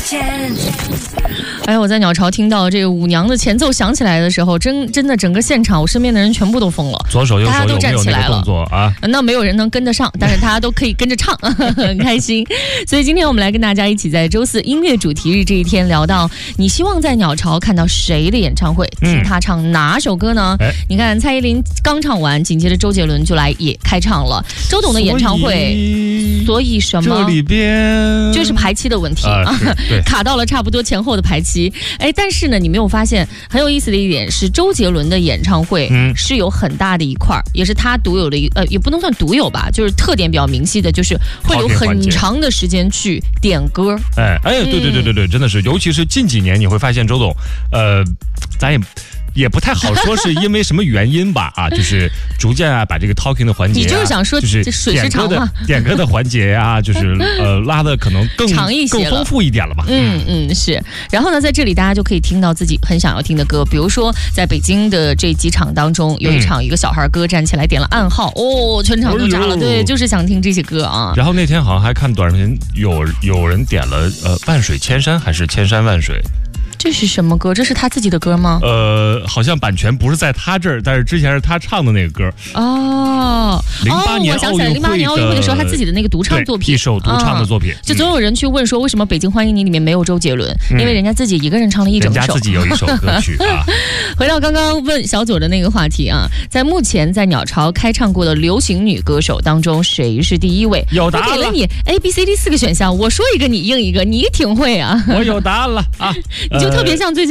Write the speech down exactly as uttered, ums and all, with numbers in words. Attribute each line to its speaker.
Speaker 1: 哎，我在鸟巢听到这个舞娘的前奏响起来的时候，真真的整个现场，我身边的人全部都疯了，
Speaker 2: 左手右手
Speaker 1: 大家都站起来了，
Speaker 2: 有没有那个动作啊？
Speaker 1: 那没有人能跟得上，但是大家都可以跟着唱，很开心。所以今天我们来跟大家一起在周四音乐主题日这一天聊到，你希望在鸟巢看到谁的演唱会，听他唱哪首歌呢？嗯、你看蔡依林刚唱完，紧接着周杰伦就来也开唱了，周董的演唱会，所以什么？
Speaker 2: 这里边
Speaker 1: 就是排期的问题啊，卡到了差不多前后的排期。哎，但是呢，你没有发现很有意思的一点是，周杰伦的演唱会是有很大的一块，嗯、也是他独有的一呃，也不能算独有吧，就是特点比较明晰的，就是会有很长的时间去点歌。
Speaker 2: 哎哎，对对对对对，真的是，尤其是近几年，你会发现周董，呃，咱也。也不太好说是因为什么原因吧啊，就是逐渐啊把这个 talking 的环节、啊，
Speaker 1: 你就是想说
Speaker 2: 就是
Speaker 1: 水时长嘛，
Speaker 2: 点歌的环节啊，就是呃拉的可能更
Speaker 1: 长一些
Speaker 2: 更丰富一点了吧。
Speaker 1: 嗯嗯是。然后呢，在这里大家就可以听到自己很想要听的歌，比如说在北京的这几场当中，有一场一个小孩歌站起来点了暗号，哦，全场都炸了，对，就是想听这些歌啊。
Speaker 2: 然后那天好像还看短视频，有有人点了呃万水千山还是千山万水。
Speaker 1: 这是什么歌？这是他自己的歌吗？
Speaker 2: 呃，好像版权不是在他这儿，但是之前是他唱的那个歌。
Speaker 1: 哦，
Speaker 2: 零八年奥运会的，
Speaker 1: 零八年奥运会的时候，他自己的那个独唱作品，
Speaker 2: 一首独唱的作品。
Speaker 1: 就总有人去问说，为什么《北京欢迎你》里面没有周杰伦？因为人家自己一个人唱了一整首，
Speaker 2: 人家自己有一首歌曲啊。
Speaker 1: 回到刚刚问小左的那个话题啊，在目前在鸟巢开唱过的流行女歌手当中，谁是第一位？
Speaker 2: 有答案了。
Speaker 1: 我给了你 A B C D 四个选项，我说一个你应一个，你挺会啊。
Speaker 2: 我有答案了啊，
Speaker 1: 你就特别像最近。